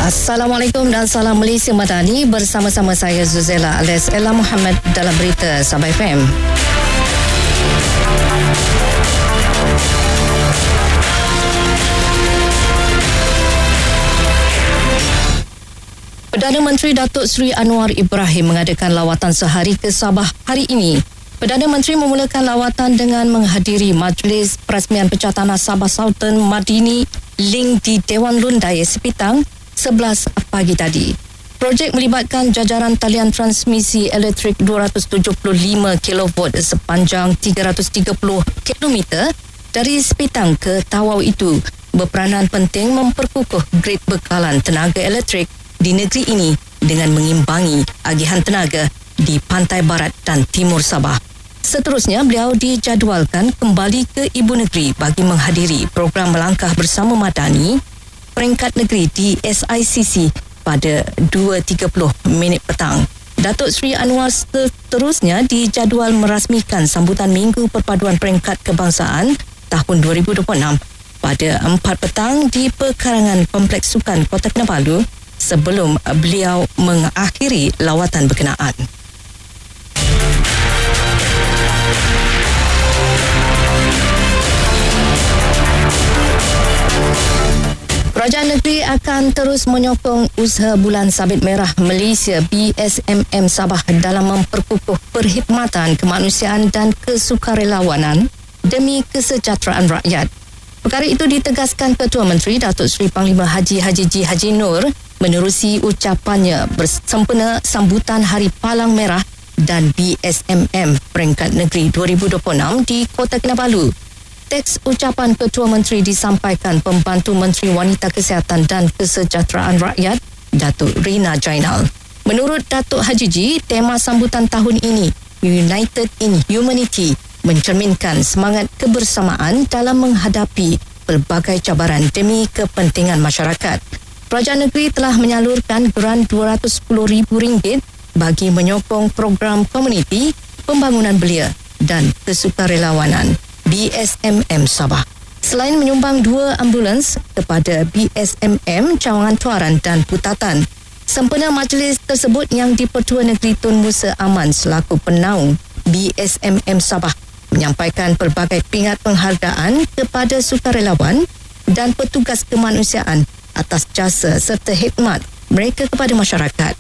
Assalamualaikum dan salam Malaysia Madani, bersama-sama saya Zuzela alias Ella Muhammad dalam berita Sabah FM. Perdana Menteri Datuk Seri Anwar Ibrahim mengadakan lawatan sehari ke Sabah hari ini. Perdana Menteri memulakan lawatan dengan menghadiri Majlis Perasmian Pecah Tanah Sabah Sultan Madini Ling di Dewan Lundai sepitang 11 pagi tadi. Projek melibatkan jajaran talian transmisi elektrik 275 kV sepanjang 330 km dari sepitang ke Tawau itu berperanan penting memperkukuh grid bekalan tenaga elektrik di negeri ini dengan mengimbangi agihan tenaga di pantai barat dan timur Sabah. Seterusnya, beliau dijadualkan kembali ke ibu negeri bagi menghadiri program melangkah bersama Madani peringkat negeri di SICC pada 2.30 petang. Datuk Seri Anwar seterusnya dijadual merasmikan sambutan Minggu Perpaduan Peringkat Kebangsaan tahun 2026 pada 4 petang di pekarangan Kompleks Sukan Kota Kinabalu sebelum beliau mengakhiri lawatan berkenaan. Kerajaan negeri akan terus menyokong usaha Bulan Sabit Merah Malaysia BSMM Sabah dalam memperkukuh perkhidmatan kemanusiaan dan kesukarelawanan demi kesejahteraan rakyat. Perkara itu ditegaskan Ketua Menteri Datuk Seri Panglima Haji G. Haji Nur menerusi ucapannya bersempena sambutan Hari Palang Merah dan BSMM Peringkat Negeri 2026 di Kota Kinabalu. Teks ucapan Ketua Menteri disampaikan Pembantu Menteri Wanita Kesihatan dan Kesejahteraan Rakyat, Datuk Rina Jainal. Menurut Datuk Haji G, tema sambutan tahun ini, United in Humanity, mencerminkan semangat kebersamaan dalam menghadapi pelbagai cabaran demi kepentingan masyarakat. Kerajaan negeri telah menyalurkan geran RM210,000 bagi menyokong program komuniti, pembangunan belia dan kesukarelawanan BSMM Sabah. Selain menyumbang 2 ambulans kepada BSMM Cawangan Tuaran dan Putatan, sempena majlis tersebut yang di-Pertua Negeri Tun Musa Aman selaku penaung BSMM Sabah menyampaikan pelbagai pingat penghargaan kepada sukarelawan dan petugas kemanusiaan atas jasa serta khidmat mereka kepada masyarakat.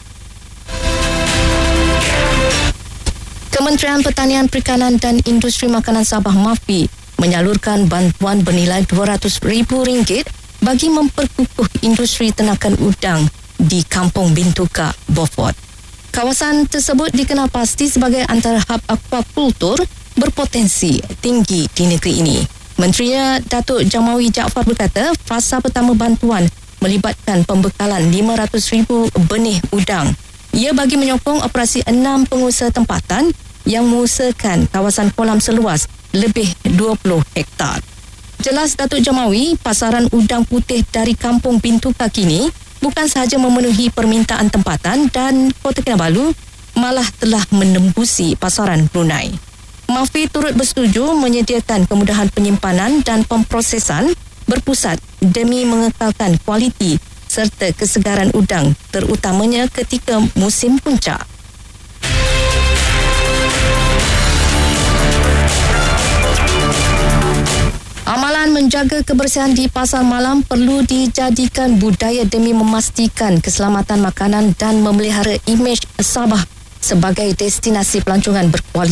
Kementerian Pertanian, Perikanan dan Industri Makanan Sabah MAFI menyalurkan bantuan bernilai RM200,000 bagi memperkukuh industri tenakan udang di Kampung Bintuka, Beaufort. Kawasan tersebut dikenal pasti sebagai antara hub aquakultur berpotensi tinggi di negeri ini. Menterinya Datuk Jamawi Jaafar berkata, fasa pertama bantuan melibatkan pembekalan 500,000 benih udang. Ia bagi menyokong operasi 6 pengusaha tempatan yang mengusahakan kawasan kolam seluas lebih 20 hektar. Jelas Datuk Jamawi, pasaran udang putih dari Kampung Bintuka kini bukan sahaja memenuhi permintaan tempatan dan Kota Kinabalu, malah telah menembusi pasaran Brunei. MAFI turut bersetuju menyediakan kemudahan penyimpanan dan pemprosesan berpusat demi mengekalkan kualiti serta kesegaran udang, terutamanya ketika musim puncak. Amalan menjaga kebersihan di pasar malam perlu dijadikan budaya demi memastikan keselamatan makanan dan memelihara imej Sabah sebagai destinasi pelancongan berkualiti.